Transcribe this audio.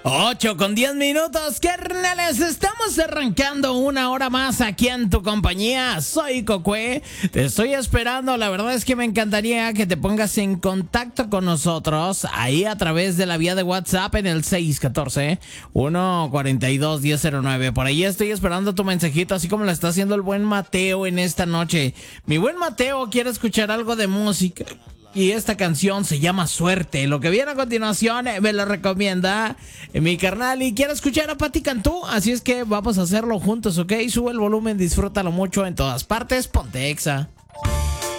8:10. Carnales, estamos arrancando una hora más aquí en tu compañía. Soy Cocue, te estoy esperando. La verdad es que me encantaría que te pongas en contacto con nosotros ahí a través de la vía de WhatsApp en el 614-142-1009. Por ahí estoy esperando tu mensajito, así como lo está haciendo el buen Mateo en esta noche. Mi buen Mateo quiere escuchar algo de música y esta canción se llama Suerte. Lo que viene a continuación me lo recomienda mi carnal y quiere escuchar a Pati Cantú. Así es que vamos a hacerlo juntos, ¿ok? Sube el volumen, disfrútalo mucho en todas partes. Ponte Exa.